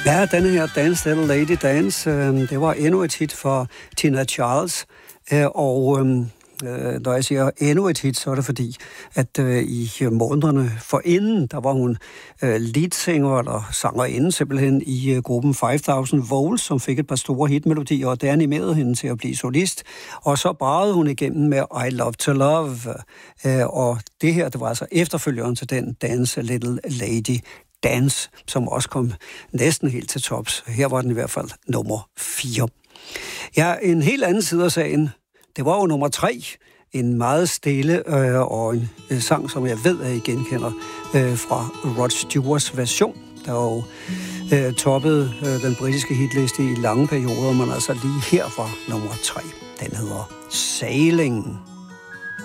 Ja, denne her Dance Little Lady Dance, det var endnu et hit for Tina Charles, og når jeg siger endnu et hit, så er det fordi, at i månederne forinden, der var hun leadsinger eller sangerinde simpelthen i gruppen 5000 Volts, som fik et par store hitmelodier, og det animerede hende til at blive solist. Og så bragede hun igennem med I Love to Love, og det her, det var altså efterfølgeren til den Dance Little Lady Dance, som også kom næsten helt til tops. Her var den i hvert fald nummer 4. Ja, en helt anden side af sagen, det var jo nummer 3. En meget stille og en sang, som jeg ved, at I genkender fra Rod Stewarts version, der jo toppede den britiske hitliste i lange perioder, men altså lige her var nummer 3. Den hedder Sailing.